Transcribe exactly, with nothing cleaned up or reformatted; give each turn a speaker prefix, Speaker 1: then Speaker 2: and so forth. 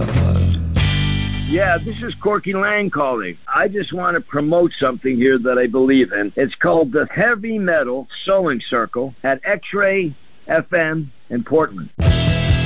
Speaker 1: Yeah, this is Corky Lang calling. I just want to promote something here that I believe in. It's called the Heavy Metal Sewing Circle at X-Ray F M in Portland.